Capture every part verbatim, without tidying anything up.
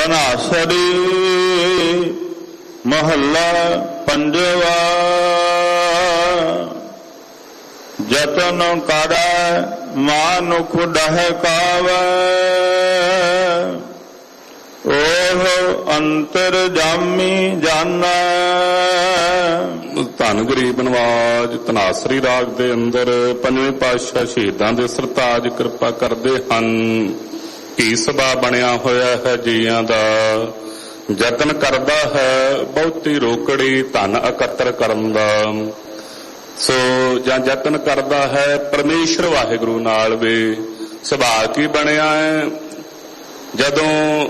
ਧਨਾਸਰੀ ਮਹੱਲਾ ਪੰਜਵਾ। ਜਤਨ ਕਰੈ ਮਾਨੁਖ ਡਹਕਾਵੈ, ਉਹ ਅੰਤਰ ਜਾਮੀ ਜਾਣੈ। ਧੰਨ ਗਰੀਬ ਨਵਾਜ ਧਨਾਸਰੀ ਰਾਗ ਦੇ ਅੰਦਰ ਪੰਜਵੇਂ ਪਾਤਸ਼ਾਹ ਸ਼ਹੀਦਾਂ ਦੇ ਸਰਤਾਜ ਕਿਰਪਾ ਕਰਦੇ ਹਨ। ਕੀ ਸਭਾ ਬਣਿਆ ਹੋਇਆ ਹੈ ਜੀਆਂ ਦਾ, ਯਤਨ ਕਰਦਾ ਹੈ ਬਹੁਤੀ ਰੋਕੜੀ ਧਨ ਇਕੱਤਰ ਕਰਨ ਦਾ। ਸੋ ਜਾਂ ਯਤਨ ਕਰਦਾ ਹੈ ਪਰਮੇਸ਼ਰ ਵਾਹਿਗੁਰੂ ਨਾਲ ਵੀ। ਸੁਭਾਅ ਕੀ ਬਣਿਆ ਹੈ, ਜਦੋਂ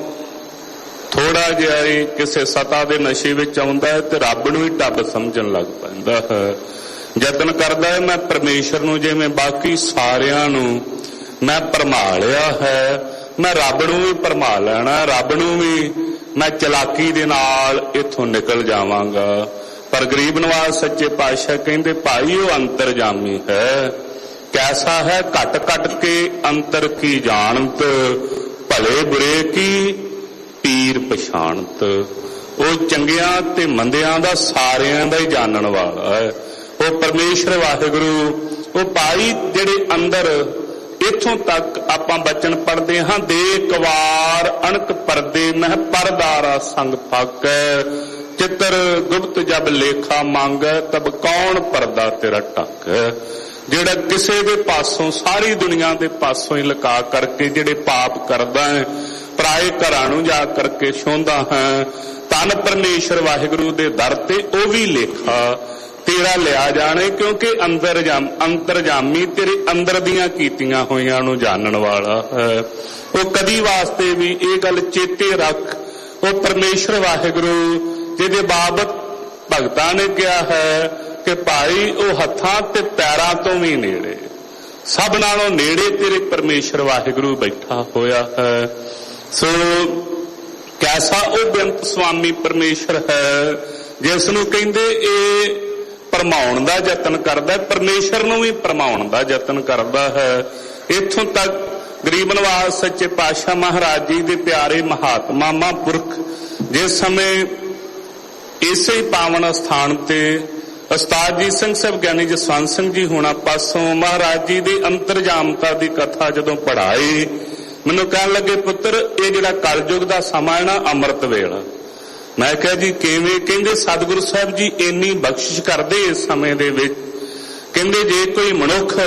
ਥੋੜਾ ਜਿਹਾ ਹੀ ਕਿਸੇ ਸਤਾ ਦੇ ਨਸ਼ੇ ਵਿੱਚ ਆਉਂਦਾ ਹੈ ਤੇ ਰੱਬ ਨੂੰ ਹੀ ਢੱਬ ਸਮਝਣ ਲੱਗ ਪੈਂਦਾ ਹੈ। ਯਤਨ ਕਰਦਾ ਹੈ ਮੈਂ ਪਰਮੇਸ਼ਰ ਨੂੰ ਜਿਵੇਂ ਬਾਕੀ ਸਾਰਿਆਂ ਨੂੰ ਮੈਂ ਭਰਮਾ ਲਿਆ ਹੈ, ਮੈਂ ਰੱਬ ਨੂੰ ਵੀ ਭਰਮਾ ਲੈਣਾ, ਰੱਬ ਨੂੰ ਵੀ ਮੈਂ ਚਲਾਕੀ ਦੇ ਨਾਲ ਇੱਥੋਂ ਨਿਕਲ ਜਾਵਾਂਗਾ। ਪਰ ਗਰੀਬ ਨਵਾਜ ਸੱਚੇ ਪਾਤਸ਼ਾਹ ਕਹਿੰਦੇ ਭਾਈ ਉਹ ਅੰਤਰਜਾਮੀ ਹੈ। ਕੈਸਾ ਹੈ, ਘਟ ਘਟ ਕੇ ਅੰਤਰ ਕੀ ਜਾਣਤ, ਭਲੇ ਬੁਰੇ ਕੀ ਪੀਰ ਪਛਾਣਤ। ਉਹ ਚੰਗਿਆਂ ਤੇ ਮੰਦਿਆਂ ਦਾ ਸਾਰਿਆਂ ਦਾ ਹੀ ਜਾਣਨ ਵਾਲਾ ਹੈ। ਉਹ ਪਰਮੇਸ਼ਰ ਵਾਹਿਗੁਰੂ। ਉਹ ਭਾਈ ਜਿਹੜੇ ਅੰਦਰ ਇੱਥੋਂ ਤੱਕ ਆਪਾਂ ਬਚਨ ਪੜ੍ਹਦੇ ਹਾਂ, ਦੇਖ ਵਾਰ ਅਣਕ ਪਰਦੇ ਮਹਿ ਪਰਦਾਰਾ ਸੰਗ ਫਾਕੈ, ਚਿੱਤਰ ਗੁਪਤ ਜਬ ਲੇਖਾ ਮੰਗੈ, ਤਬ ਕੌਣ ਪਰਦਾ ਤੇਰਾ ਢਾਕੈ। ਜਿਹੜਾ ਕਿਸੇ ਦੇ ਪਾਸੋਂ, ਸਾਰੀ ਦੁਨੀਆ ਦੇ ਪਾਸੋਂ ਹੀ ਲੁਕਾ ਕਰਕੇ ਜਿਹੜੇ ਪਾਪ ਕਰਦਾ ਹੈ, ਪਰਾਏ ਘਰਾਂ ਨੂੰ ਜਾ ਕਰਕੇ ਛੋਂਦਾ ਹੈ, ਧੰਨ ਪਰਮੇਸ਼ਰ ਵਾਹਿਗੁਰੂ ਦੇ ਦਰ ਤੇ ਉਹ ਵੀ ਲੇਖਾ ਤੇਰਾ ਲਿਆ ਜਾਣੇ, ਕਿਉਂਕਿ ਅੰਦਰ ਜਾਮ ਅੰਤਰਜਾਮੀ ਤੇਰੇ ਅੰਦਰ ਦੀਆਂ ਕੀਤੀਆਂ ਹੋਈਆਂ ਨੂੰ ਜਾਣਨ ਵਾਲਾ ਹੈ। ਉਹ ਕਦੀ ਵਾਸਤੇ ਵੀ ਇਹ ਗੱਲ ਚੇਤੇ ਰੱਖ, ਉਹ ਪਰਮੇਸ਼ਰ ਵਾਹਿਗੁਰੂ ਜਿਹਦੇ ਬਾਬਤ ਭਗਤਾਂ ਨੇ ਕਿਹਾ ਹੈ ਕਿ ਭਾਈ ਉਹ ਹੱਥਾਂ ਤੇ ਪੈਰਾਂ ਤੋਂ ਵੀ ਨੇੜੇ, ਸਭ ਨਾਲੋਂ ਨੇੜੇ ਤੇਰੇ ਪਰਮੇਸ਼ਰ ਵਾਹਿਗੁਰੂ ਬੈਠਾ ਹੋਇਆ ਹੈ। ਸੋ ਕੈਸਾ ਉਹ ਬੇਅੰਤ ਸੁਆਮੀ ਪਰਮੇਸ਼ਰ ਹੈ ਜਿਸ ਨੂੰ ਕਹਿੰਦੇ ਇਹ ਭਰਮਾਉਣ ਦਾ ਯਤਨ ਕਰਦਾ, ਪਰਮੇਸ਼ਰ ਨੂੰ ਵੀ ਭਰਮਾਉਣ ਦਾ ਯਤਨ ਕਰਦਾ ਹੈ। ਇੱਥੋਂ ਤੱਕ ਗਰੀਬ ਨਵਾਜ ਸੱਚੇ ਪਾਤਸ਼ਾਹ ਮਹਾਰਾਜ ਜੀ ਦੇ ਪਿਆਰੇ ਮਹਾਤਮਾ ਮਹਾਂਪੁਰਖ ਜਿਸ ਸਮੇਂ ਇਸੇ ਪਾਵਨ ਸਥਾਨ ਤੇ ਉਸਤਾਦ ਜੀ ਸਿੰਘ ਸਾਹਿਬ ਗਿਆਨੀ ਜਸਵੰਤ ਸਿੰਘ ਜੀ ਹੋਣਾ ਪਾਸੋਂ ਮਹਾਰਾਜ ਜੀ ਦੀ ਅੰਤਰਜਾਮਤਾ ਦੀ ਕਥਾ ਜਦੋਂ ਪੜ੍ਹਾਈ, ਮੈਨੂੰ ਕਹਿਣ ਲੱਗੇ ਪੁੱਤਰ ਇਹ ਜਿਹੜਾ ਕਲਯੁਗ ਦਾ ਸਮਾਂ ਹੈ ਨਾ, ਅੰਮ੍ਰਿਤ ਵੇਲਾ। ਮੈਂ ਕਿਹਾ ਜੀ ਕਿਵੇਂ? ਕਹਿੰਦੇ ਸਤਿਗੁਰੂ ਸਾਹਿਬ ਜੀ ਇੰਨੀ ਬਖਸ਼ਿਸ਼ ਕਰਦੇ ਇਸ ਸਮੇਂ ਦੇ ਵਿੱਚ। ਕਹਿੰਦੇ ਜੇ ਕੋਈ ਮਨੁੱਖ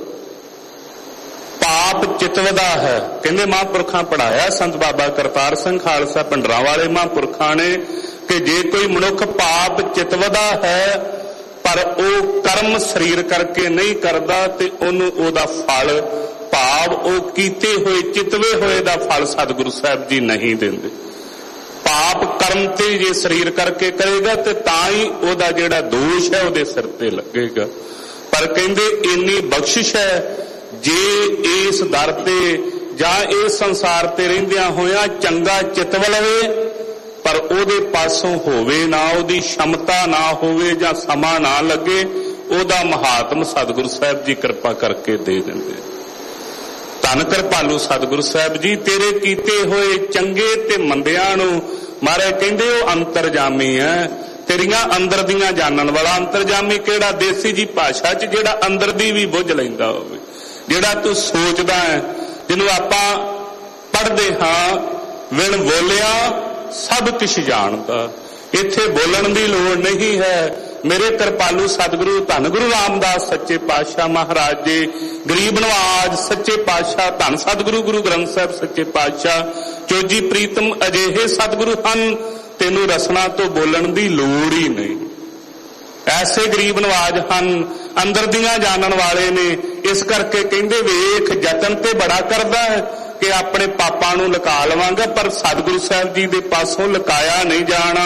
ਪਾਪ ਚਿਤਵਦਾ ਹੈ, ਕਹਿੰਦੇ ਮਹਾਂਪੁਰਖਾਂ ਪੜ੍ਹਾਇਆ ਸੰਤ ਬਾਬਾ ਕਰਤਾਰ ਸਿੰਘ ਖਾਲਸਾ ਪਿੰਡਰਾਂ ਵਾਲੇ ਮਹਾਂਪੁਰਖਾਂ ਨੇ ਕਿ ਜੇ ਕੋਈ ਮਨੁੱਖ ਪਾਪ ਚਿਤਵਦਾ ਹੈ ਪਰ ਉਹ ਕਰਮ ਸਰੀਰ ਕਰਕੇ ਨਹੀਂ ਕਰਦਾ ਤੇ ਉਹਨੂੰ ਉਹਦਾ ਫਲ, ਭਾਵ ਉਹ ਕੀਤੇ ਹੋਏ ਚਿਤਵੇ ਹੋਏ ਦਾ ਫਲ ਸਤਿਗੁਰੂ ਸਾਹਿਬ ਜੀ ਨਹੀਂ ਦਿੰਦੇ। ਪਾਪ ਕਰਮ ਤੇ ਜੇ ਸਰੀਰ ਕਰਕੇ ਕਰੇਗਾ ਤੇ ਤਾਂ ਹੀ ਉਹਦਾ ਜਿਹੜਾ ਦੋਸ਼ ਹੈ ਉਹਦੇ ਸਿਰ ਤੇ ਲੱਗੇਗਾ। ਪਰ ਕਹਿੰਦੇ ਇੰਨੀ ਬਖਸ਼ਿਸ਼ ਹੈ ਜੇ ਇਸ ਦਰ ਤੇ ਜਾਂ ਇਸ ਸੰਸਾਰ ਤੇ ਰਹਿੰਦਿਆਂ ਹੋਇਆਂ ਚੰਗਾ ਚਿਤਵ ਲਵੇ ਪਰ ਉਹਦੇ ਪਾਸੋਂ ਹੋਵੇ ਨਾ, ਉਹਦੀ ਸ਼ਮਤਾ ਨਾ ਹੋਵੇ ਜਾਂ ਸਮਾਂ ਨਾ ਲੱਗੇ, ਉਹਦਾ ਮਹਾਤਮ ਸਤਿਗੁਰੂ ਸਾਹਿਬ ਜੀ ਕਿਰਪਾ ਕਰਕੇ ਦੇ ਦਿੰਦੇ। ਧੰਨ ਕਿਰਪਾਲੂ ਸਤਿਗੁਰੂ ਸਾਹਿਬ ਜੀ ਤੇਰੇ ਕੀਤੇ ਹੋਏ ਚੰਗੇ ਤੇ ਮੰਦਿਆਂ ਨੂੰ ਮਹਾਰਾਜ ਕਹਿੰਦੇ ਉਹ ਅੰਤਰਜਾਮੀ ਹੈ, ਤੇਰੀਆਂ ਅੰਦਰ ਦੀਆਂ ਜਾਣਨ ਵਾਲਾ। ਅੰਤਰਜਾਮੀ ਕਿਹੜਾ? ਦੇਸੀ ਜੀ ਭਾਸ਼ਾ 'ਚ ਜਿਹੜਾ ਅੰਦਰ ਦੀ ਵੀ ਬੁੱਝ ਲੈਂਦਾ ਹੋਵੇ, ਜਿਹੜਾ ਤੂੰ ਸੋਚਦਾ ਹੈ, ਜਿਹਨੂੰ ਆਪਾਂ ਪੜ੍ਹਦੇ ਹਾਂ ਵਿਣ ਬੋਲਿਆ ਸਭ ਕੁਛ ਜਾਣਦਾ। ਇੱਥੇ ਬੋਲਣ ਦੀ ਲੋੜ ਨਹੀਂ ਹੈ। ਮੇਰੇ ਕਿਰਪਾਲੂ ਸਤਿਗੁਰੂ ਧੰਨ ਗੁਰੂ ਰਾਮਦਾਸ ਸੱਚੇ ਪਾਤਸ਼ਾਹ ਮਹਾਰਾਜ ਜੀ, ਗਰੀਬ ਨਵਾਜ ਸੱਚੇ ਪਾਤਸ਼ਾਹ, ਧੰਨ ਸਤਿਗੁਰੂ ਗੁਰੂ ਗ੍ਰੰਥ ਸਾਹਿਬ ਸੱਚੇ ਪਾਤਸ਼ਾਹ, ਚੋਜੀ ਪ੍ਰੀਤਮ ਅਜਿਹੇ ਸਤਿਗੁਰੂ ਹਨ ਤੈਨੂੰ ਰਸਨਾ ਤੋਂ ਬੋਲਣ ਦੀ ਲੋੜ ਹੀ ਨਹੀਂ। ਐਸੇ ਗਰੀਬ ਨਵਾਜ ਹਨ, ਅੰਦਰ ਦੀਆਂ ਜਾਣਨ ਵਾਲੇ ਨੇ। ਇਸ ਕਰਕੇ ਕਹਿੰਦੇ ਵੇਖ ਯਤਨ ਤੇ ਬੜਾ ਕਰਦਾ ਹੈ ਕਿ ਆਪਣੇ ਪਾਪਾਂ ਨੂੰ ਲੁਕਾ ਲਵਾਂਗਾ, ਪਰ ਸਤਿਗੁਰੂ ਸਾਹਿਬ ਜੀ ਦੇ ਪਾਸੋਂ ਲੁਕਾਇਆ ਨਹੀਂ ਜਾਣਾ।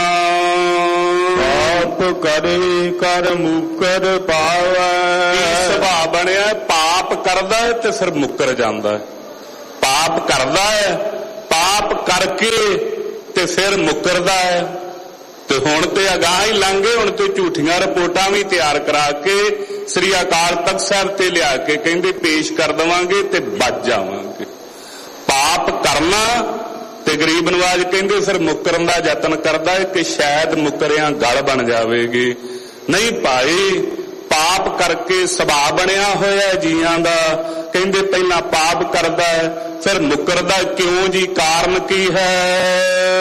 ਪਾਪ ਕਰੇ ਕਰ ਮੁਕਰ ਪਾਵੈ। ਸੁਭਾਅ ਬਣਿਆ ਪਾਪ ਕਰਦਾ ਹੈ ਤੇ ਫਿਰ ਮੁੱਕਰ ਜਾਂਦਾ ਹੈ। ਪਾਪ ਕਰਦਾ ਹੈ, ਪਾਪ ਕਰਕੇ ਤੇ ਫਿਰ ਮੁੱਕਰਦਾ ਹੈ। ਤੇ ਹੁਣ ਤੇ ਅਗਾਂਹ ਹੀ ਲੰਘੇ, ਹੁਣ ਤੇ ਝੂਠੀਆਂ ਰਿਪੋਰਟਾਂ ਵੀ ਤਿਆਰ ਕਰਾ ਕੇ ਸ੍ਰੀ ਅਕਾਲ ਤਖਤ ਸਾਹਿਬ ਤੇ ਲਿਆ ਕੇ ਕਹਿੰਦੇ ਪੇਸ਼ ਕਰ ਦੇਵਾਂਗੇ ਤੇ ਬਚ ਜਾਵਾਂਗੇ। ਪਾਪ ਕਰਨਾ ਤੇ ਗਰੀਬ ਨਵਾਜ ਕਹਿੰਦੇ ਫਿਰ ਮੁੱਕਰਨ ਦਾ ਯਤਨ ਕਰਦਾ ਹੈ ਕਿ ਸ਼ਾਇਦ ਮੁੱਕਰਿਆਂ ਗਲ ਬਣ ਜਾਵੇਗੀ। ਨਹੀਂ ਭਾਈ, ਪਾਪ ਕਰਕੇ ਸੁਭਾਅ ਬਣਿਆ ਹੋਇਆ ਜੀਆਂ ਦਾ। ਕਹਿੰਦੇ ਪਹਿਲਾਂ ਪਾਪ ਕਰਦਾ ਹੈ ਫਿਰ ਮੁੱਕਰਦਾ ਕਿਉਂ ਜੀ? ਕਾਰਨ ਕੀ ਹੈ?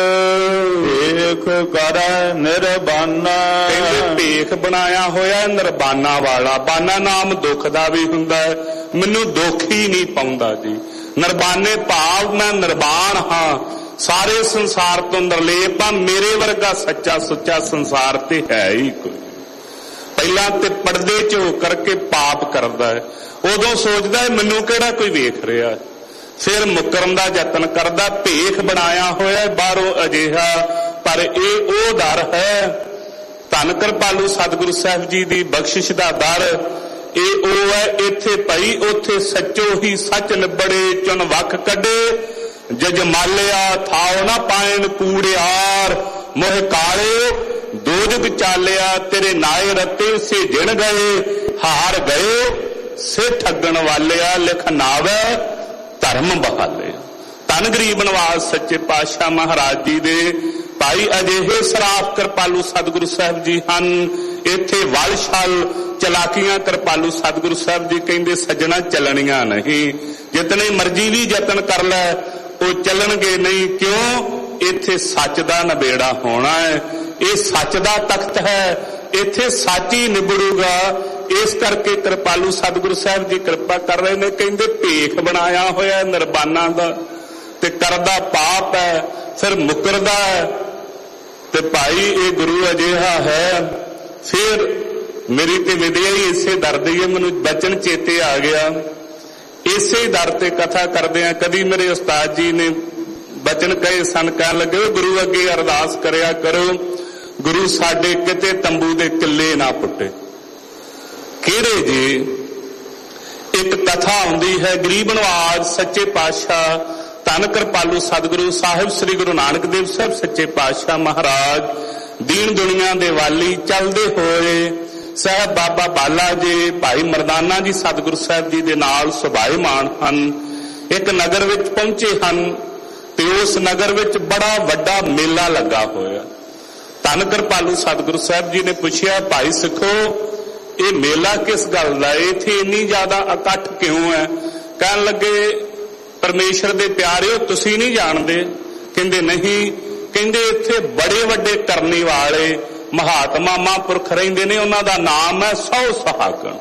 ਭੇਖ ਕਰੈ ਨਿਰਬਾਨਾ। ਕਹਿੰਦੇ ਭੇਖ ਬਣਾਇਆ ਹੋਇਆ ਨਿਰਬਾਨਾ ਵਾਲਾ। ਬਾਨਾ ਨਾਮ ਦੁੱਖ ਦਾ ਵੀ ਹੁੰਦਾ ਹੈ, ਮੈਨੂੰ ਦੁੱਖ ਹੀ ਨਹੀਂ ਪਾਉਂਦਾ ਜੀ। ਨਿਰਬਾਨੇ ਭਾਵ ਮੈਂ ਨਿਰਬਾਨ ਹਾਂ, ਸਾਰੇ ਸੰਸਾਰ ਤੋਂ ਨਿਰਲੇਪ ਹਾਂ। ਮੇਰੇ ਵਰਗਾ ਸੱਚਾ ਸੁੱਚਾ ਸੰਸਾਰ ਤੇ ਹੈ ਹੀ ਕੋਈ। ਪਹਿਲਾਂ ਤੇ ਪਰਦੇ ਚ ਹੋ ਕਰਕੇ ਪਾਪ ਕਰਦਾ ਹੈ, ਉਦੋਂ ਸੋਚਦਾ ਹੈ ਮੈਨੂੰ ਕਿਹੜਾ ਕੋਈ ਵੇਖ ਰਿਹਾ। ਫਿਰ ਮੁੱਕਰਨ ਦਾ ਯਤਨ ਕਰਦਾ। ਭੇਖ ਬਣਾਇਆ ਹੋਇਆ ਬਾਹਰੋਂ ਅਜਿਹਾ, ਪਰ ਇਹ ਉਹ ਦਰ ਹੈ, ਧੰਨ ਕਿਰਪਾਲੂ ਸਤਿਗੁਰੂ ਸਾਹਿਬ ਜੀ ਦੀ ਬਖਸ਼ਿਸ਼ ਦਾ ਦਰ। ਇਹ ਉਹ ਹੈ, ਇੱਥੇ ਪਈ ਉੱਥੇ ਸੱਚੋ ਹੀ ਸੱਚ ਨਿਬੜੇ, ਚੁਣ ਵੱਖ ਕੱਢੇ ਜਜ ਮਾਲਿਆ, ਥਾਉ ਨਾ ਪਾਇਨ ਕੂੜਿਆਰ। ਮੋਹ ਕਾਲੇ ਦੋਜਗ ਚਾਲਿਆ, ਤੇਰੇ ਨਾਏ ਰਤੇ ਸੇ ਜਿਣ ਗਏ, ਹਾਰ ਗਏ ਸੇ ਠੱਗਣ ਵਾਲਿਆ, ਲਿਖ ਨਾਵੇ ਧਰਮ ਬਹਾਲੇ। ਧੰਨ ਗਰੀਬ ਨਵਾਜ ਸੱਚੇ ਪਾਤਸ਼ਾਹ ਮਹਾਰਾਜ ਜੀ ਦੇ ਭਾਈ ਅਜਿਹੇ ਸਰਾਫ ਕਿਰਪਾਲੂ ਸਤਿਗੁਰੂ ਸਾਹਿਬ ਜੀ ਹਨ। ਇੱਥੇ ਵਲ ਛਲ ਚਲਾਕੀਆਂ ਕਿਰਪਾਲੂ ਸਤਿਗੁਰੂ ਸਾਹਿਬ ਜੀ ਕਹਿੰਦੇ ਸੱਜਣਾ ਚੱਲਣੀਆਂ ਨਹੀਂ। ਜਿਤਨੇ ਮਰਜ਼ੀ ਵੀ ਯਤਨ ਕਰ ਲੈ ਉਹ ਚੱਲਣਗੇ ਨਹੀਂ। ਕਿਉਂ? ਇੱਥੇ ਸੱਚ ਦਾ ਨਿਬੇੜਾ ਹੋਣਾ ਹੈ। ਇਹ ਸੱਚ ਦਾ ਤਖਤ ਹੈ, ਇੱਥੇ ਸੱਚ ਹੀ ਨਿਬੜੂਗਾ। ਇਸ ਕਰਕੇ ਕਿਰਪਾਲੂ ਸਤਿਗੁਰੂ ਸਾਹਿਬ ਜੀ ਕਿਰਪਾ ਕਰ ਰਹੇ ਨੇ। ਕਹਿੰਦੇ ਭੇਖ ਬਣਾਇਆ ਹੋਇਆ ਨਿਰਬਾਨਾ ਦਾ ਤੇ ਕਰਦਾ ਪਾਪ ਹੈ, ਫਿਰ ਮੁਕਰਦਾ ਹੈ। ਤੇ ਭਾਈ ਇਹ ਗੁਰੂ ਅਜਿਹਾ ਹੈ। ਫਿਰ ਮੇਰੀ ਤੇ ਵਿਦਿਆ ਹੀ ਇਸੇ ਦਰ ਦੀ ਹੈ। ਮੈਨੂੰ ਬਚਨ ਚੇਤੇ ਆ ਗਿਆ, ਇਸੇ ਦਰ ਤੇ ਕਥਾ ਕਰਦੇ ਆ। ਕਦੀ ਮੇਰੇ ਉਸਤਾਦ ਜੀ ਨੇ ਬਚਨ ਕਹੇ ਸਨ, ਕਹਿਣ ਲੱਗੇ ਗੁਰੂ ਅੱਗੇ ਅਰਦਾਸ ਕਰਿਆ ਕਰੋ, ਗੁਰੂ ਸਾਡੇ ਕਿਤੇ ਤੰਬੂ ਦੇ ਕਿੱਲੇ ਨਾ ਪੁੱਟੇ। ਕਿਹੜੇ ਜੀ? ਇੱਕ ਕਥਾ ਆਉਂਦੀ ਹੈ, ਗਰੀਬ ਨਵਾਜ ਸੱਚੇ ਪਾਤਸ਼ਾਹ ਧੰਨ ਕਿਰਪਾਲੂ ਸਤਿਗੁਰੂ ਸਾਹਿਬ ਸ੍ਰੀ ਗੁਰੂ ਨਾਨਕ ਦੇਵ ਸਾਹਿਬ ਸੱਚੇ ਪਾਤਸ਼ਾਹ ਮਹਾਰਾਜ ਦੀਨ ਦੁਨੀਆ ਦੇ ਵਾਲੀ ਚੱਲਦੇ ਹੋਏ ਸਾਹਿਬ ਬਾਬਾ ਬਾਲਾ ਜੀ ਭਾਈ ਮਰਦਾਨਾ ਜੀ ਸਤਿਗੁਰੂ ਸਾਹਿਬ ਜੀ ਦੇ ਨਾਲ ਸੁਭਾਏਮਾਨ ਹਨ। ਇੱਕ ਨਗਰ ਵਿੱਚ ਪਹੁੰਚੇ ਹਨ ਤੇ ਉਸ ਨਗਰ ਵਿੱਚ ਬੜਾ ਵੱਡਾ ਮੇਲਾ ਲੱਗਾ ਹੋਇਆ। ਧੰਨ ਕਿਰਪਾਲੂ ਸਤਿਗੁਰੂ ਸਾਹਿਬ ਜੀ ਨੇ ਪੁੱਛਿਆ, ਭਾਈ ਸਿੱਖੋ ਇਹ ਮੇਲਾ ਕਿਸ ਗੱਲ ਦਾ? ਇੱਥੇ ਇੰਨੀ ਜ਼ਿਆਦਾ ਇਕੱਠ ਕਿਉਂ ਹੈ? ਕਹਿਣ ਲੱਗੇ ਪਰਮੇਸ਼ਰ ਦੇ ਪਿਆਰਿਓ ਤੁਸੀਂ ਨਹੀਂ ਜਾਣਦੇ? ਕਹਿੰਦੇ ਨਹੀਂ। ਕਹਿੰਦੇ ਇੱਥੇ ਬੜੇ ਵੱਡੇ ਕਰਨੀ ਵਾਲੇ ਮਹਾਤਮਾ ਮਹਾਂਪੁਰਖ ਰਹਿੰਦੇ ਨੇ, ਉਹਨਾਂ ਦਾ ਨਾਮ ਹੈ ਸੌ ਸੁਹਾਗਣ।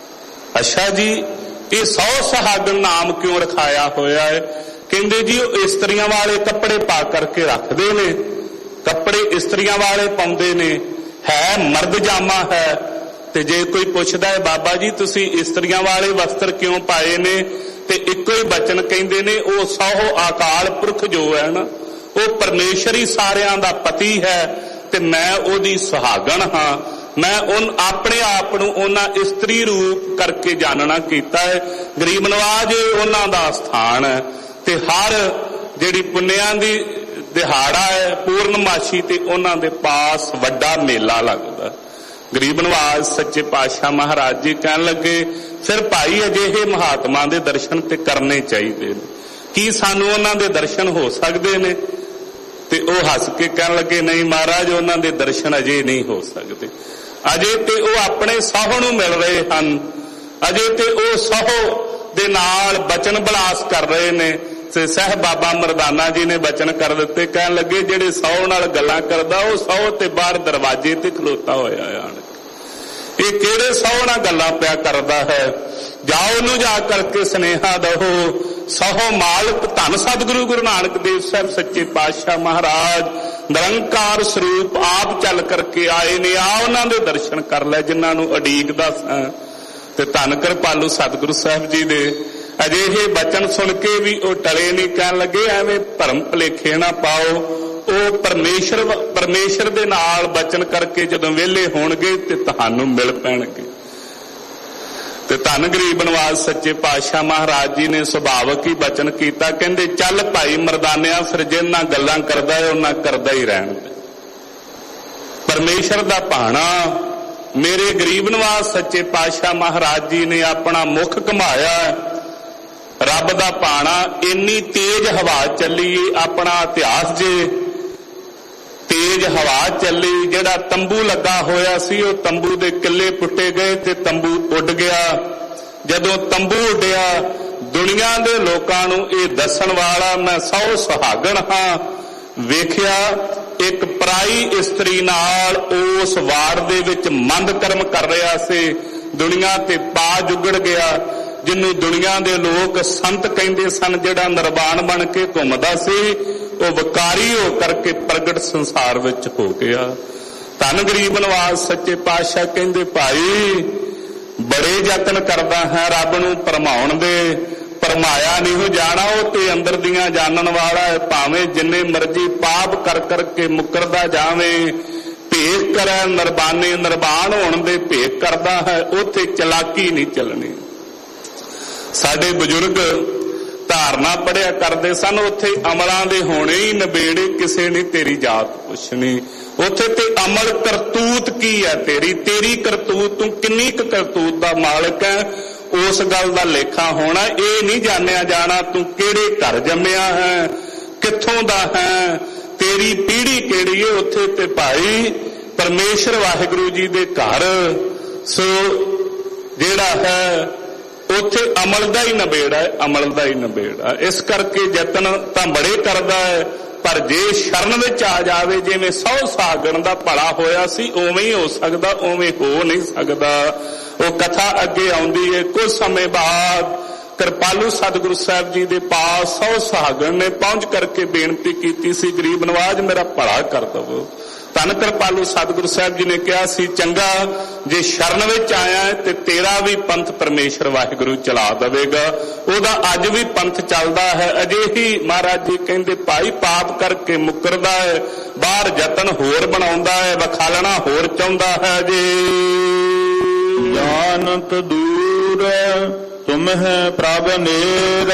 ਅੱਛਾ ਜੀ, ਇਹ ਸੌ ਸੁਹਾਗਣ ਨਾਮ ਕਿਉਂ ਰਖਾਇਆ ਹੋਇਆ ਹੈ? ਕਹਿੰਦੇ ਜੀ ਉਹ ਇਸਤਰੀਆਂ ਵਾਲੇ ਕੱਪੜੇ ਪਾ ਕਰਕੇ ਰੱਖਦੇ ਨੇ, ਕੱਪੜੇ ਇਸਤਰੀਆਂ ਵਾਲੇ ਪਾਉਂਦੇ ਨੇ, ਹੈ ਮਰਦ ਜਾਮਾ ਹੈ। ਤੇ ਜੇ ਕੋਈ ਪੁੱਛਦਾ ਹੈ ਬਾਬਾ ਜੀ ਤੁਸੀਂ ਇਸਤਰੀਆਂ ਵਾਲੇ ਵਸਤਰ ਕਿਉਂ ਪਾਏ ਨੇ, ਤੇ ਇੱਕੋ ਹੀ ਬਚਨ ਕਹਿੰਦੇ ਨੇ, ਉਹ ਸੌ ਅਕਾਲ ਪੁਰਖ ਜੋ ਹੈ ਨਾ, ਉਹ ਪਰਮੇਸ਼ਰ ਹੀ ਸਾਰਿਆਂ ਦਾ ਪਤੀ ਹੈ ਤੇ ਮੈਂ ਉਹਦੀ ਸੁਹਾਗਣ ਹਾਂ। ਮੈਂ ਉਹ ਆਪਣੇ ਆਪ ਨੂੰ ਉਹਨਾਂ ਇਸਤਰੀ ਰੂਪ ਕਰਕੇ ਜਾਣਨਾ ਕੀਤਾ ਹੈ। ਗਰੀਬ ਨਵਾਜ ਉਹਨਾਂ ਦਾ ਸਥਾਨ ਹੈ ਤੇ ਹਰ ਜਿਹੜੀ ਪੁੰਨਿਆਂ ਦੀ ਦਿਹਾੜਾ ਹੈ ਪੂਰਨਮਾਸ਼ੀ ਤੇ ਉਹਨਾਂ ਦੇ ਪਾਸ ਵੱਡਾ ਮੇਲਾ ਲੱਗਦਾ। ਗਰੀਬ ਨਵਾਜ ਸੱਚੇ ਪਾਤਸ਼ਾਹ ਮਹਾਰਾਜ ਜੀ ਕਹਿਣ ਲੱਗੇ ਫਿਰ ਭਾਈ ਅਜਿਹੇ ਮਹਾਤਮਾ ਦੇ ਦਰਸ਼ਨ ਤੇ ਕਰਨੇ ਚਾਹੀਦੇ ਨੇ, ਕੀ ਸਾਨੂੰ ਉਹਨਾਂ ਦੇ ਦਰਸ਼ਨ ਹੋ ਸਕਦੇ ਨੇ? ਤੇ ਉਹ ਹੱਸ ਕੇ ਕਹਿਣ ਲੱਗੇ ਨਹੀਂ ਮਹਾਰਾਜ, ਉਹਨਾਂ ਦੇ ਦਰਸ਼ਨ ਅਜੇ ਨਹੀਂ ਹੋ ਸਕਦੇ। ਅਜੇ ਤੇ ਉਹ ਆਪਣੇ ਸਹੁੰ ਨੂੰ ਮਿਲ ਰਹੇ ਹਨ, ਅਜੇ ਤੇ ਉਹ ਸਹੁੰ ਦੇ ਨਾਲ ਬਚਨ ਬਲਾਸ ਕਰ ਰਹੇ ਨੇ। ਤੇ ਸਾਹਿਬ ਬਾਬਾ ਮਰਦਾਨਾ ਜੀ ਨੇ ਬਚਨ ਕਰ ਦਿੱਤੇ, ਕਹਿਣ ਲੱਗੇ ਜਿਹੜੇ ਸਹੁੰ ਨਾਲ ਗੱਲਾਂ ਕਰਦਾ ਉਹ ਸਹੁੰ ਤੇ ਬਾਹਰ ਦਰਵਾਜ਼ੇ ਤੇ ਖਲੋਤਾ ਹੋਇਆ ਆਣ ਕੇ। ਇਹ ਕਿਹੜੇ ਸਹੁੰ ਨਾਲ ਗੱਲਾਂ ਪਿਆ ਕਰਦਾ ਹੈ? ਜਾਓ ਉਹਨੂੰ ਜਾ ਕਰਕੇ ਸੁਨੇਹਾ ਦਹੋ। ਸਹੁੰ ਮਾਲਕ ਧੰਨ ਸਤਿਗੁਰੂ ਗੁਰੂ ਨਾਨਕ ਦੇਵ ਸਾਹਿਬ ਸੱਚੇ ਪਾਤਸ਼ਾਹ ਮਹਾਰਾਜ ਨਿਰੰਕਾਰ ਸਰੂਪ ਆਪ ਚੱਲ ਕਰਕੇ ਆਏ ਨੇ, ਆ ਉਹਨਾਂ ਦੇ ਦਰਸ਼ਨ ਕਰ ਲੈ ਜਿਨ੍ਹਾਂ ਨੂੰ ਉਡੀਕਦਾ ਸਾਂ। ਤੇ ਧੰਨ ਕਿਰਪਾਲੂ ਸਤਿਗੁਰੂ ਸਾਹਿਬ ਜੀ ਦੇ ਅਜਿਹੇ ਬਚਨ ਸੁਣ ਕੇ ਵੀ ਉਹ ਟਲੇ ਨਹੀਂ। ਕਹਿਣ ਲੱਗੇ ਐਵੇਂ ਭਰਮ ਭੁਲੇਖੇ ਨਾ ਪਾਓ, ਉਹ ਪਰਮੇਸ਼ਰ ਪਰਮੇਸ਼ਰ ਦੇ ਨਾਲ ਬਚਨ ਕਰਕੇ ਜਦੋਂ ਵਿਹਲੇ ਹੋਣਗੇ ਤੇ ਤੁਹਾਨੂੰ ਮਿਲ ਪੈਣਗੇ। ਤੇ ਧੰਨ ਗਰੀਬ ਨਵਾਜ ਸੱਚੇ ਪਾਤਸ਼ਾਹ ਮਹਾਰਾਜ ਜੀ ਨੇ ਸੁਭਾਵਕ ਹੀ ਬਚਨ ਕੀਤਾ, ਕਹਿੰਦੇ ਚੱਲ ਭਾਈ ਮਰਦਾਨਿਆ ਫਿਰ ਜਿੰਨਾ ਗੱਲਾਂ ਕਰਦਾ ਹੈ ਉਹਨਾਂ ਕਰਦਾ ਹੀ ਰਹਿਣ ਦੇ। ਪਰਮੇਸ਼ਰ ਦਾ ਭਾਣਾ ਮੇਰੇ ਗਰੀਬ ਨਵਾਜ ਸੱਚੇ ਪਾਤਸ਼ਾਹ ਮਹਾਰਾਜ ਜੀ ਨੇ ਆਪਣਾ ਮੁਖ ਘੁਮਾਇਆ ਰੱਬ ਦਾ ਭਾਣਾ ਇੰਨੀ ਤੇਜ਼ ਹਵਾ ਚੱਲੀ, ਆਪਣਾ ਇਤਿਹਾਸ ਜੇ ਤੇਜ਼ ਹਵਾ ਚੱਲੀ, ਜਿਹੜਾ ਤੰਬੂ ਲੱਗਾ ਹੋਇਆ ਸੀ ਉਹ ਤੰਬੂ ਦੇ ਕਿੱਲੇ ਪੁੱਟੇ ਗਏ ਤੇ ਤੰਬੂ ਉੱਡ ਗਿਆ। ਜਦੋਂ ਤੰਬੂ ਉੱਡਿਆ, ਦੁਨੀਆ ਦੇ ਲੋਕਾਂ ਨੂੰ ਇਹ ਦੱਸਣ ਵਾਲਾ ਮੈਂ ਸੌ ਸੁਹਾਗਣ ਹਾਂ, ਵੇਖਿਆ ਇੱਕ ਪਰਾਈ ਇਸਤਰੀ ਨਾਲ ਉਸ ਵਾਰ ਦੇ ਵਿੱਚ ਮੰਦ ਕਰਮ ਕਰ ਰਿਹਾ ਸੀ। ਦੁਨੀਆ ਤੇ ਪਾ ਜੁਗੜ ਗਿਆ, ਜਿਹਨੂੰ ਦੁਨੀਆ ਦੇ ਲੋਕ ਸੰਤ ਕਹਿੰਦੇ ਸਨ, ਜਿਹੜਾ ਨਿਰਵਾਣ ਬਣ ਕੇ ਘੁੰਮਦਾ ਸੀ, ਉਹ ਵਿਕਾਰੀ ਹੋ ਕਰਕੇ ਪ੍ਰਗਟ ਸੰਸਾਰ ਵਿੱਚ ਹੋ ਗਿਆ। ਧੰਨ ਗਰੀਬ ਨਿਵਾਜ ਸੱਚੇ ਪਾਤਸ਼ਾਹ ਕਹਿੰਦੇ, ਭਾਈ ਬੜੇ ਯਤਨ ਕਰਦਾ ਹੈ ਰੱਬ ਨੂੰ ਭਰਮਾਉਣ ਦੇ, ਭਰਮਾਇਆ ਨਹੀਂ ਹੋ ਜਾਣਾ, ਉਹ ਤੇ ਅੰਦਰ ਦੀਆਂ ਜਾਣਨ ਵਾਲਾ ਹੈ। ਭਾਵੇਂ ਜਿੰਨੇ ਮਰਜ਼ੀ ਪਾਪ ਕਰ ਕਰਕੇ ਮੁਕਰਦਾ ਜਾਵੇਂ, ਭੇਖ ਕਰੈ ਨਿਰਬਾਨੇ, ਨਿਰਬਾਨ ਹੋਣ ਦੇ ਭੇਖ ਕਰਦਾ ਹੈ, ਉੱਥੇ ਚਲਾਕੀ ਨਹੀਂ ਚੱਲਣੀ। ਸਾਡੇ ਬਜ਼ੁਰਗ ਧਾਰਨਾ ਪੜਿਆ ਕਰਦੇ ਸਨ, ਉੱਥੇ ਅਮਲਾਂ ਦੇ ਹੋਣੇ ਹੀ ਨਬੇੜੇ, ਕਿਸੇ ਨੇ ਤੇਰੀ ਜਾਤ ਪੁੱਛਣੀ। ਉੱਥੇ ਤੇ ਅਮਲ ਕਰਤੂਤ ਕੀ ਹੈ ਤੇਰੀ, ਤੇਰੀ ਕਰਤੂਤ, ਤੂੰ ਕਿੰਨੀ ਕੁ ਕਰਤੂਤ ਦਾ ਮਾਲਕ ਹੈ, ਉਸ ਗੱਲ ਦਾ ਲੇਖਾ ਹੋਣਾ। ਇਹ ਨਹੀਂ ਜਾਣਿਆ ਜਾਣਾ ਤੂੰ ਕਿਹੜੇ ਘਰ ਜੰਮਿਆ ਹੈ, ਕਿੱਥੋਂ ਦਾ ਹੈ, ਤੇਰੀ ਪੀੜ੍ਹੀ ਕਿਹੜੀ ਹੈ। ਉੱਥੇ ਤੇ ਭਾਈ ਪਰਮੇਸ਼ਰ ਵਾਹਿਗੁਰੂ ਜੀ ਦੇ ਘਰ ਸੋ ਜਿਹੜਾ ਹੈ ਉੱਥੇ ਅਮਲ ਦਾ ਹੀ ਨਬੇੜਾ ਹੈ, ਅਮਲ ਦਾ ਹੀ ਨਬੇੜਾ। ਇਸ ਕਰਕੇ ਯਤਨ ਤਾਂ ਬੜੇ ਕਰਦਾ ਹੈ, ਪਰ ਜੇ ਸ਼ਰਨ ਵਿੱਚ ਆ ਜਾਵੇ, ਜਿਵੇਂ ਸੌ ਸਾਗਣ ਦਾ ਭਲਾ ਹੋਇਆ ਸੀ ਉਵੇਂ ਹੀ ਹੋ ਸਕਦਾ, ਉਵੇਂ ਹੋ ਨਹੀਂ ਸਕਦਾ। ਉਹ ਕਥਾ ਅੱਗੇ ਆਉਂਦੀ ਹੈ। ਕੁਝ ਸਮੇਂ ਬਾਅਦ ਕਿਰਪਾਲੂ ਸਤਿਗੁਰੂ ਸਾਹਿਬ ਜੀ ਦੇ ਪਾਸ ਸੌ ਸੁਹਾਗਣ ਨੇ ਪਹੁੰਚ ਕਰਕੇ ਬੇਨਤੀ ਕੀਤੀ ਸੀ, ਗਰੀਬ ਨਵਾਜ ਮੇਰਾ ਭਲਾ ਕਰ ਦਵੋ। ਧੰਨ ਕਿਰਪਾਲੂ ਸਤਿਗੁਰੂ ਸਾਹਿਬ ਜੀ ਨੇ ਕਿਹਾ ਸੀ, ਚੰਗਾ ਜੇ ਸ਼ਰਨ ਵਿੱਚ ਆਇਆ ਹੈ ਤੇ ਤੇਰਾ ਵੀ ਪੰਥ ਪਰਮੇਸ਼ਰ ਵਾਹਿਗੁਰੂ ਚਲਾ ਦੇਵੇਗਾ। ਉਹਦਾ ਅੱਜ ਵੀ ਪੰਥ ਚੱਲਦਾ ਹੈ। ਅਜੇ ਹੀ ਮਹਾਰਾਜ ਜੀ ਕਹਿੰਦੇ, ਭਾਈ ਪਾਪ ਕਰਕੇ ਮੁਕਰਦਾ ਹੈ, ਬਾਹਰ ਯਤਨ ਹੋਰ ਬਣਾਉਂਦਾ ਹੈ, ਵਖਾਲਣਾ ਹੋਰ ਚਾਹੁੰਦਾ ਹੈ। ਜੇ ਜਾਨਤ ਦੂਰ ਤੁਮਹਿ ਪ੍ਰਭ ਨੇਰ,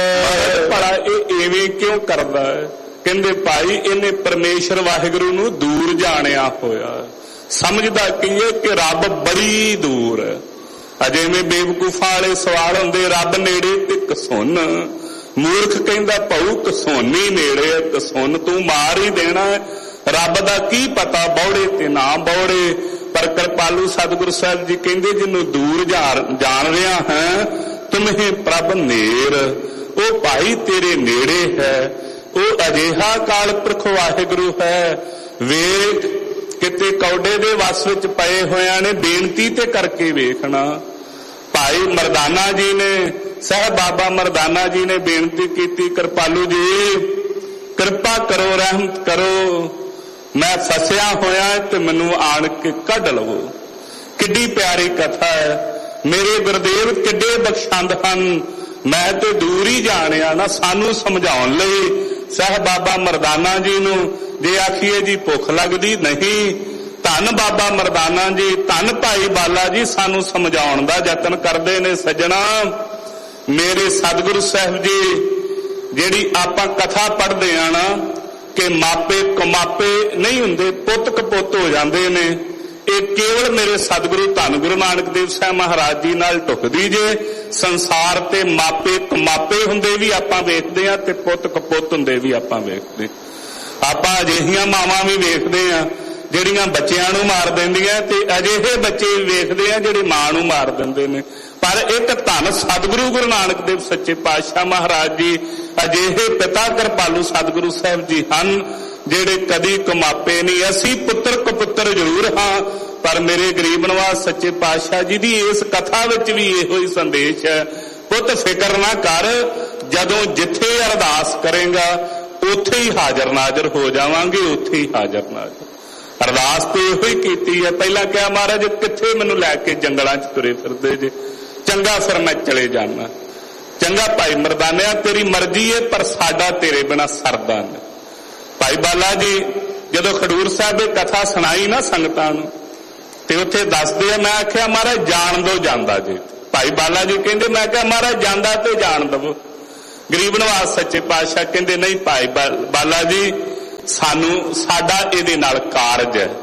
ਭਲਾ ਇਹ ਐਵੇਂ ਕਿਉਂ ਕਰਦਾ ਹੈ? ਕਹਿੰਦੇ ਭਾਈ ਇਹਨੇ ਪਰਮੇਸ਼ਰ ਵਾਹਿਗੁਰੂ ਨੂੰ ਦੂਰ ਜਾਣਿਆ ਹੋਇਆ, ਸਮਝਦਾ ਕੀ ਹੈ ਕਿ ਰੱਬ ਬੜੀ ਦੂਰ ਹੈ। ਅਜੇ ਮੈਂ ਬੇਵਕੂਫਾਂ ਵਾਲੇ ਸਵਾਲ ਹੁੰਦੇ, ਰੱਬ ਨੇੜੇ ਤੇ ਕਸੁੰਨ। ਮੂਰਖ ਕਹਿੰਦਾ ਭਾਊ ਕਸੋਨੀ ਨੇੜੇ, ਕਸੁੰਨ ਤੂੰ ਮਾਰ ਹੀ ਦੇਣਾ, ਰੱਬ ਦਾ ਕੀ ਪਤਾ ਬੌੜੇ ਤੇ ਨਾ ਬੌੜੇ। ਪਰ ਕਿਰਪਾਲੂ ਸਤਿਗੁਰੂ ਸਾਹਿਬ ਜੀ ਕਹਿੰਦੇ, ਜਿਹਨੂੰ ਦੂਰ ਜਾਣ ਰਿਹਾ ਹੈ ਤੁਮਹੇ ਪ੍ਰਭ ਨੇਰ, ਉਹ ਭਾਈ ਤੇਰੇ ਨੇੜੇ ਹੈ। ਉਹ ਅਜਿਹਾ ਕਾਲ ਪੁਰਖ ਵਾਹਿਗੁਰੂ ਹੈ। ਵੇਖ ਕਿਤੇ ਕੌਡੇ ਦੇ ਵਸ ਵਿੱਚ ਪਏ ਹੋਇਆਂ ਨੇ, ਬੇਨਤੀ ਤੇ ਕਰਕੇ ਵੇਖਣਾ। ਭਾਈ ਮਰਦਾਨਾ ਜੀ ਨੇ, ਸਾਹਿਬ ਬਾਬਾ ਮਰਦਾਨਾ ਜੀ ਨੇ ਬੇਨਤੀ ਕੀਤੀ, ਕਿਰਪਾਲੂ ਜੀ ਕਿਰਪਾ ਕਰੋ, ਰਹਿਮਤ ਕਰੋ, ਮੈਂ ਫਸਿਆ ਹੋਇਆ ਤੇ ਮੈਨੂੰ ਆਣ ਕੇ ਕੱਢ ਲਵੋ। ਕਿੱਡੀ ਪਿਆਰੀ ਕਥਾ ਹੈ। ਮੇਰੇ ਗੁਰਦੇਵ ਕਿੱਡੇ ਬਖਸ਼ੰਦ ਹਨ, ਮੈਂ ਤੇ ਦੂਰ ਹੀ ਜਾਣਿਆ ਨਾ। ਸਾਨੂੰ ਸਮਝਾਉਣ ਲਈ ਸਾਹਿਬ ਬਾਬਾ ਮਰਦਾਨਾ ਜੀ ਨੂੰ ਜੇ ਆਖੀਏ ਜੀ ਭੁੱਖ ਲੱਗਦੀ ਨਹੀਂ, ਧੰਨ ਬਾਬਾ ਮਰਦਾਨਾ ਜੀ, ਧੰਨ ਭਾਈ ਬਾਲਾ ਜੀ ਸਾਨੂੰ ਸਮਝਾਉਣ ਦਾ ਯਤਨ ਕਰਦੇ ਨੇ। ਸੱਜਣਾ ਮੇਰੇ ਸਤਿਗੁਰੂ ਸਾਹਿਬ ਜੀ, ਜਿਹੜੀ ਆਪਾਂ ਕਥਾ ਪੜ੍ਹਦੇ ਆ ਨਾ ਕਿ ਮਾਪੇ ਕਮਾਪੇ ਨਹੀਂ ਹੁੰਦੇ, ਪੁੱਤ ਕਪੁੱਤ ਹੋ ਜਾਂਦੇ ਨੇ, ਇਹ ਕੇਵਲ ਮੇਰੇ ਸਤਿਗੁਰੂ ਧੰਨ ਗੁਰੂ ਨਾਨਕ ਦੇਵ ਸਾਹਿਬ ਮਹਾਰਾਜ ਜੀ ਨਾਲ ਢੁਕਦੀ ਜੇ। ਸੰਸਾਰ ਤੇ ਮਾਪੇ ਕਮਾਪੇ ਹੁੰਦੇ ਵੀ ਆਪਾਂ ਵੇਖਦੇ ਆ ਤੇ ਪੁੱਤ ਕਪੁੱਤ ਹੁੰਦੇ ਵੀ ਆਪਾਂ ਵੇਖਦੇ। ਆਪਾਂ ਅਜਿਹੀਆਂ ਮਾਵਾਂ ਵੀ ਵੇਖਦੇ ਆ ਜਿਹੜੀਆਂ ਬੱਚਿਆਂ ਨੂੰ ਮਾਰ ਦਿੰਦੀਆਂ, ਤੇ ਅਜਿਹੇ ਬੱਚੇ ਵੀ ਵੇਖਦੇ ਆ ਜਿਹੜੇ ਮਾਂ ਨੂੰ ਮਾਰ ਦਿੰਦੇ ਨੇ। ਪਰ ਇੱਕ ਧੰਨ ਸਤਿਗੁਰੂ ਗੁਰੂ ਨਾਨਕ ਦੇਵ ਸੱਚੇ ਪਾਤਸ਼ਾਹ ਮਹਾਰਾਜ ਜੀ ਅਜਿਹੇ ਪਿਤਾ ਕਿਰਪਾਲੂ ਸਤਿਗੁਰੂ ਸਾਹਿਬ ਜੀ ਹਨ ਜਿਹੜੇ ਕਦੀ ਕਮਾਪੇ ਨਹੀਂ। ਅਸੀਂ ਪੁੱਤਰ ਕਪੁੱਤਰ ਜ਼ਰੂਰ ਹਾਂ, ਪਰ ਮੇਰੇ ਗਰੀਬ ਨਵਾਜ ਸੱਚੇ ਪਾਤਸ਼ਾਹ ਜੀ ਦੀ ਇਸ ਕਥਾ ਵਿੱਚ ਵੀ ਇਹੋ ਹੀ ਸੰਦੇਸ਼ ਹੈ। ਪੁੱਤ ਫਿਕਰ ਨਾ ਕਰ, ਜਦੋਂ ਜਿੱਥੇ ਅਰਦਾਸ ਕਰੇਗਾ ਉੱਥੇ ਹੀ ਹਾਜ਼ਰ ਨਾਜ਼ਰ ਹੋ ਜਾਵਾਂਗੇ, ਉੱਥੇ ਹੀ ਹਾਜ਼ਰ ਨਾਜ਼ਰ। ਅਰਦਾਸ ਤੇ ਇਹੋ ਹੀ ਕੀਤੀ ਹੈ। ਪਹਿਲਾਂ ਕਿਹਾ ਮਹਾਰਾਜ ਕਿੱਥੇ ਮੈਨੂੰ ਲੈ ਕੇ ਜੰਗਲਾਂ 'ਚ ਤੁਰੇ ਫਿਰਦੇ ਜੇ, ਚੰਗਾ ਫਿਰ ਮੈਂ ਚਲੇ ਜਾਣਾ। ਚੰਗਾ ਭਾਈ ਮਰਦਾਨਿਆ ਤੇਰੀ ਮਰਜ਼ੀ ਹੈ, ਪਰ ਸਾਡਾ ਤੇਰੇ ਬਿਨਾਂ ਸਰਦਾ ਨਹੀਂ। ਭਾਈ ਬਾਲਾ ਜੀ ਜਦੋਂ ਖਡੂਰ ਸਾਹਿਬ ਦੀ ਕਥਾ ਸੁਣਾਈ ਨਾ ਸੰਗਤਾਂ ਨੂੰ, ਤੇ ਉੱਥੇ ਦੱਸਦੇ ਆ, ਮੈਂ ਆਖਿਆ ਮਹਾਰਾਜ ਜਾਣ ਦੋ ਜਾਂਦਾ ਜੀ। ਭਾਈ ਬਾਲਾ ਜੀ ਕਹਿੰਦੇ, ਮੈਂ ਕਿਹਾ ਮਹਾਰਾਜ ਜਾਂਦਾ ਤੇ ਜਾਣ ਦਵੋ। ਗਰੀਬ ਨਵਾਜ ਸੱਚੇ ਪਾਤਸ਼ਾਹ ਕਹਿੰਦੇ, ਨਹੀਂ ਭਾਈ ਬਾਲਾ ਜੀ ਸਾਨੂੰ ਸਾਡਾ ਇਹਦੇ ਨਾਲ ਕਾਰਜ ਹੈ।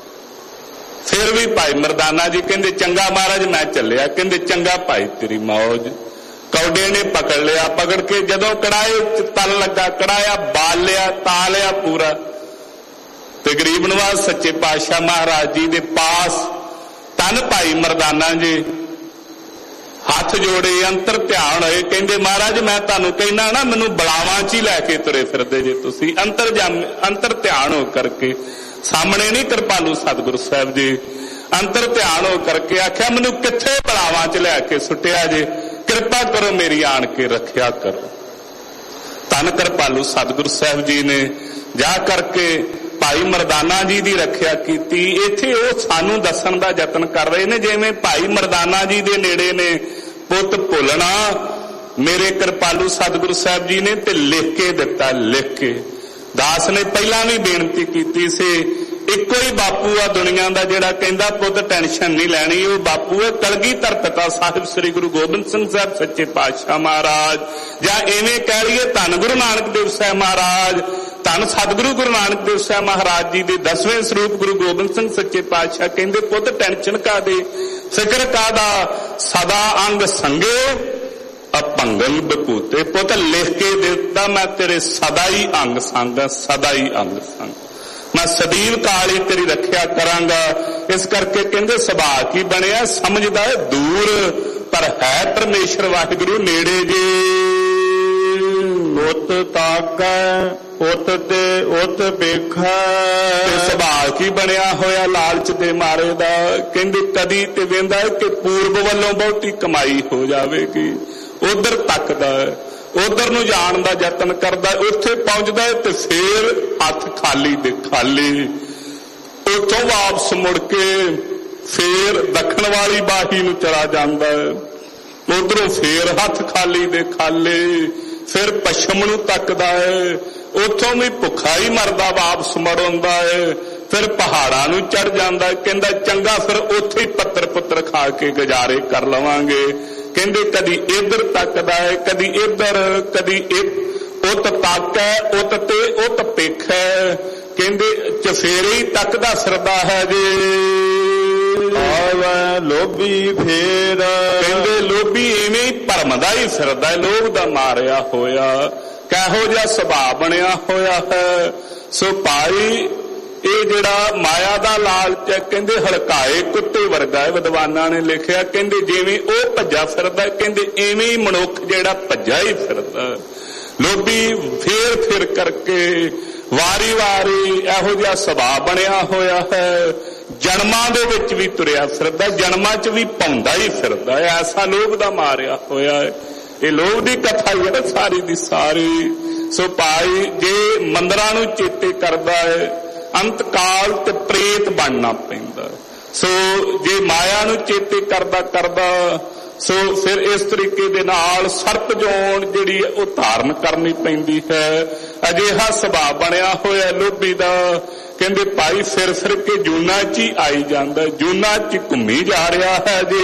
ਫਿਰ ਵੀ ਭਾਈ ਮਰਦਾਨਾ ਜੀ ਕਹਿੰਦੇ, ਚੰਗਾ ਮਹਾਰਾਜ ਮੈਂ ਚੱਲਿਆ। ਕਹਿੰਦੇ ਚੰਗਾ ਭਾਈ ਤੇਰੀ ਮੌਜ। ਕੌਡੇ ਨੇ ਪਕੜ ਲਿਆ, ਪਕੜ ਕੇ ਜਦੋਂ ਕੜਾਏ ਚ ਤਲ ਲੱਗਾ, ਕੜਾਇਆ ਬਾਲ ਲਿਆ, ਤਾ ਲਿਆ ਪੂਰਾ, ਤੇ ਗਰੀਬ ਨਵਾਜ਼ ਸੱਚੇ ਪਾਤਸ਼ਾਹ ਮਹਾਰਾਜ ਜੀ ਦੇ ਪਾਸ ਧੰਨ ਭਾਈ ਮਰਦਾਨਾ ਜੀ ਹੱਥ ਜੋੜੇ ਅੰਤਰ ਧਿਆਨ ਹੋਏ। ਕਹਿੰਦੇ ਮਹਾਰਾਜ ਮੈਂ ਤੁਹਾਨੂੰ ਕਹਿਣਾ ਨਾ, ਮੈਨੂੰ ਬਲਾਵਾਂ ਚ ਹੀ ਲੈ ਕੇ ਤੁਰੇ ਫਿਰਦੇ ਜੇ ਤੁਸੀਂ। ਅੰਤਰ ਜਮ ਅੰਤਰ ਧਿਆਨ ਹੋ ਕਰਕੇ, ਸਾਹਮਣੇ ਨਹੀਂ ਕਿਰਪਾਲੂ ਸਤਿਗੁਰੂ ਸਾਹਿਬ ਜੀ, ਅੰਤਰ ਧਿਆਨ ਹੋ ਕਰਕੇ ਆਖਿਆ ਮੈਨੂੰ ਕਿੱਥੇ ਬਲਾਵਾਂ ਚ ਲੈ ਕੇ ਸੁੱਟਿਆ ਜੇ, ਕਿਰਪਾ ਕਰੋ ਮੇਰੀ ਆਣ ਕੇ ਰੱਖਿਆ ਕਰੋ। ਧੰਨ ਕਿਰਪਾਲੂ ਸਤਿਗੁਰੂ ਸਾਹਿਬ ਜੀ ਨੇ ਜਾ ਕਰਕੇ ਭਾਈ ਮਰਦਾਨਾ ਜੀ ਦੀ ਰੱਖਿਆ ਕੀਤੀ। ਇੱਥੇ ਉਹ ਸਾਨੂੰ ਦੱਸਣ ਦਾ ਯਤਨ ਕਰ ਰਹੇ ਨੇ, ਜਿਵੇਂ ਭਾਈ ਮਰਦਾਨਾ ਜੀ ਦੇ ਨੇੜੇ ਨੇ ਪੁੱਤ ਭੁੱਲਣਾ ਮੇਰੇ ਕਿਰਪਾਲੂ ਸਤਿਗੁਰੂ ਸਾਹਿਬ ਜੀ ਨੇ ਤੇ ਲਿਖ ਕੇ ਦਿੱਤਾ। ਲਿਖ ਕੇ ਦਾਸ ਨੇ ਪਹਿਲਾਂ ਵੀ ਬੇਨਤੀ ਕੀਤੀ ਸੀ, ਇੱਕੋ ਹੀ ਬਾਪੂ ਆ ਦੁਨੀਆ ਦਾ ਜਿਹੜਾ ਕਹਿੰਦਾ ਪੁੱਤ ਟੈਨਸ਼ਨ ਨਹੀਂ ਲੈਣੀ, ਉਹ ਬਾਪੂ ਹੈ ਕਲਗੀਧਰ ਪਿਤਾ ਸਾਹਿਬ ਸ੍ਰੀ ਗੁਰੂ ਗੋਬਿੰਦ ਸਿੰਘ ਸਾਹਿਬ ਸੱਚੇ ਪਾਤਸ਼ਾਹ ਮਹਾਰਾਜ, ਜਾਂ ਐਵੇਂ ਕਹਿ ਲਈਏ ਧੰਨ ਗੁਰੂ ਨਾਨਕ ਦੇਵ ਸਾਹਿਬ ਮਹਾਰਾਜ, ਧੰਨ ਸਤਿਗੁਰੂ ਗੁਰੂ ਨਾਨਕ ਦੇਵ ਸਾਹਿਬ ਮਹਾਰਾਜ ਜੀ ਦੇ ਦਸਵੇਂ ਸਰੂਪ ਗੁਰੂ ਗੋਬਿੰਦ ਸਿੰਘ ਸੱਚੇ ਪਾਤਸ਼ਾਹ ਕਹਿੰਦੇ ਪੁੱਤ ਟੈਨਸ਼ਨ ਕਾਹਦੀ, ਫਿਕਰ ਕਾਹਦਾ, ਸਦਾ ਅੰਗ ਸੰਗੇ ਅਪੰਗਲ ਬਪੂਤੇ। ਪੁੱਤ ਲਿਖ ਕੇ ਦਿੱਤਾ ਮੈਂ ਤੇਰੇ ਸਦਾ ਹੀ ਅੰਗ ਸੰਗ, ਸਦਾ ਹੀ ਅੰਗ ਸੰਗ, ਮੈਂ ਸਦੀਵ ਕਾਲ ਹੀ ਤੇਰੀ ਰੱਖਿਆ ਕਰਾਂਗਾ। ਇਸ ਕਰਕੇ ਕਹਿੰਦੇ ਸੁਭਾਅ ਕੀ ਬਣਿਆ, ਸਮਝਦਾ ਹੈ ਦੂਰ ਪਰ ਹੈ ਪਰਮੇਸ਼ਰ ਵਾਹਿਗੁਰੂ ਨੇੜੇ ਜੇ। ਉਤ ਤਾਕੈ ਉਤ ਤੇ ਉਤ ਵੇਖੈ, ਤੇ ਸੁਭਾਅ ਕੀ ਬਣਿਆ ਹੋਇਆ ਲਾਲਚ ਦੇ ਮਾਰੇ ਦਾ। ਕਹਿੰਦੇ ਕਦੀ ਤੇ ਵੇਂਦਾ ਕਿ ਪੂਰਬ ਵੱਲੋਂ ਬਹੁਤੀ ਕਮਾਈ ਹੋ ਜਾਵੇਗੀ, ਉਧਰ ਤੱਕਦਾ, ਉਧਰ ਨੂੰ ਜਾਣ ਦਾ ਯਤਨ ਕਰਦਾ, ਉੱਥੇ ਪਹੁੰਚਦਾ ਹੈ ਤੇ ਫੇਰ ਹੱਥ ਖਾਲੀ ਦੇ ਖਾਲੀ, ਉੱਥੋਂ ਵਾਪਸ ਮੁੜ ਕੇ ਫੇਰ ਦੱਖਣ ਵਾਲੀ ਬਾਹੀ ਨੂੰ ਚਲਾ ਜਾਂਦਾ ਹੈ, ਉਧਰੋਂ ਫੇਰ ਹੱਥ ਖਾਲੀ ਦੇ ਖਾਲੀ, ਫਿਰ ਪੱਛਮ ਨੂੰ ਤੱਕਦਾ ਹੈ, ਉੱਥੋਂ ਵੀ ਭੁੱਖਾ ਹੀ ਮਰਦਾ ਵਾਪਸ ਮੁੜ ਆਉਂਦਾ ਹੈ, ਫਿਰ ਪਹਾੜਾਂ ਨੂੰ ਚੜ ਜਾਂਦਾ। ਕਹਿੰਦਾ ਚੰਗਾ ਫਿਰ ਉੱਥੇ ਹੀ ਪੱਤਰ ਪੁੱਤਰ ਖਾ ਕੇ ਗੁਜ਼ਾਰੇ ਕਰ ਲਵਾਂਗੇ। ਕਹਿੰਦੇ ਕਦੀ ਇੱਧਰ ਤੱਕਦਾ ਹੈ, ਕਦੀ ਇੱਧਰ, ਕਦੀ ਉਤ ਤਾਕੈ ਉਤ ਤੇ ਉਤ ਪੇਖੈ। ਕਹਿੰਦੇ ਚਫੇਰੇ ਹੀ ਤੱਕਦਾ ਫਿਰਦਾ ਹੈ ਜੇ, ਆਵੈ ਲੋਭੀ ਫੇਰ। ਕਹਿੰਦੇ ਲੋਭੀ ਇਵੇਂ ਹੀ ਭਰਮਦਾ ਹੀ ਫਿਰਦਾ ਹੈ, ਲੋਭ ਦਾ ਮਾਰਿਆ ਹੋਇਆ, ਕਿਹੋ ਜਿਹਾ ਸੁਭਾਅ ਬਣਿਆ ਹੋਇਆ ਹੈ। ਸੋ ਭਾਈ ਇਹ ਜਿਹੜਾ ਮਾਇਆ ਦਾ ਲਾਲਚ ਹੈ, ਕਹਿੰਦੇ ਹਲਕਾਏ ਕੁੱਤੇ ਵਰਗਾ ਹੈ, ਵਿਦਵਾਨਾਂ ਨੇ ਲਿਖਿਆ। ਕਹਿੰਦੇ ਜਿਵੇਂ ਉਹ ਭੱਜਾ ਫਿਰਦਾ, ਕਹਿੰਦੇ ਐਵੇਂ ਹੀ ਮਨੁੱਖ ਜਿਹੜਾ ਭੱਜਾ ਹੀ ਫਿਰਦਾ। ਲੋਭੀ ਫੇਰ ਫੇਰ ਕਰਕੇ ਵਾਰੀ ਵਾਰੀ ਇਹੋ ਜਿਹਾ ਸੁਭਾਅ ਬਣਿਆ ਹੋਇਆ ਹੈ, ਜਨਮਾਂ ਦੇ ਵਿੱਚ ਵੀ ਤੁਰਿਆ ਫਿਰਦਾ, ਜਨਮਾਂ 'ਚ ਵੀ ਪਾਉਂਦਾ ਹੀ ਫਿਰਦਾ ਹੈ, ਐਸਾ ਲੋਭ ਦਾ ਮਾਰਿਆ ਹੋਇਆ ਹੈ। ਇਹ ਲੋਭ ਦੀ ਕਥਾ ਹੀ ਹੈ ਸਾਰੀ ਦੀ ਸਾਰੀ। ਸੋ ਭਾਈ ਜੇ ਮੰਦਰਾਂ ਨੂੰ ਚੇਤੇ ਕਰਦਾ ਹੈ, ਅੰਤ ਕਾਲ ਤੇ ਪ੍ਰੇਤ ਬਣਨਾ ਪੈਂਦਾ। ਸੋ ਜੇ ਮਾਇਆ ਨੂੰ ਚੇਤੇ ਕਰਦਾ ਕਰਦਾ ਸੋ ਫਿਰ ਇਸ ਤਰੀਕੇ ਦੇ ਨਾਲ ਸਰਪ ਜੋਨ ਜਿਹੜੀ ਉਹ ਧਾਰਨ ਕਰਨੀ ਪੈਂਦੀ ਹੈ। ਅਜਿਹਾ ਸੁਭਾਅ ਬਣਿਆ ਹੋਇਆ ਲੋਭੀ ਦਾ। ਕਹਿੰਦੇ ਭਾਈ ਫਿਰ ਫਿਰ ਕੇ ਜੂਨਾ 'ਚ ਹੀ ਆਈ ਜਾਂਦਾ, ਜੂਨਾ 'ਚ ਘੁੰਮੀ ਜਾ ਰਿਹਾ ਹੈ ਜੀ।